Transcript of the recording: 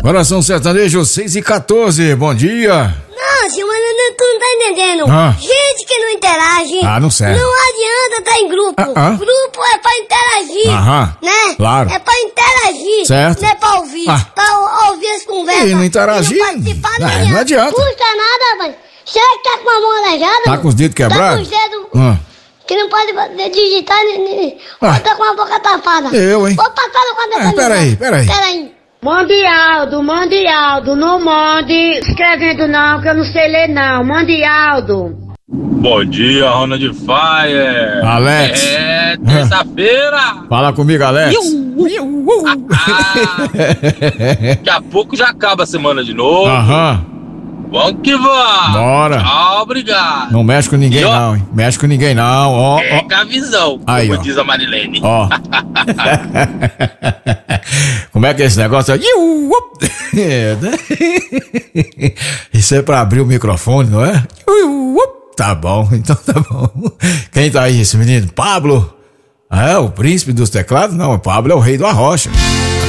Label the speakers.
Speaker 1: Coração Sertanejo 6h14, bom dia.
Speaker 2: Não, senhor, mas tu não tá entendendo. Gente que não interage.
Speaker 1: Não serve.
Speaker 2: Não adianta estar em grupo. Grupo é pra interagir. Né?
Speaker 1: Claro.
Speaker 2: É pra interagir.
Speaker 1: Certo.
Speaker 2: Não é pra ouvir. Pra ouvir as conversas.
Speaker 1: E não interagir.
Speaker 2: E não participar,
Speaker 1: não adianta.
Speaker 2: Custa nada, mano. Será que tá com a mão aleijada?
Speaker 1: Tá com os dedos quebrados?
Speaker 2: Tá com os dedos. Que não pode digitar. Tá com a boca tapada.
Speaker 1: Eu, hein?
Speaker 2: Vou passar no quadro.
Speaker 1: Peraí.
Speaker 3: Mande Aldo, não mande escrevendo não, que eu não sei ler não, mande Aldo.
Speaker 4: Bom dia, Ronald Fire.
Speaker 1: Alex.
Speaker 4: É, terça-feira.
Speaker 1: Fala comigo, Alex.
Speaker 4: Daqui a pouco já acaba a semana de novo. Vamos que vamos.
Speaker 1: Bora.
Speaker 4: Tchau, obrigado.
Speaker 1: Não mexe com ninguém não, hein? Mexe com ninguém não, ó.
Speaker 4: Com a visão,
Speaker 1: aí,
Speaker 4: como diz a Marilene.
Speaker 1: Ó. Como é que é esse negócio? Isso é pra abrir o microfone, não é? Tá bom, então tá bom. Quem tá aí, esse menino? Pablo? O príncipe dos teclados? Não, o Pablo é o rei do arrocha.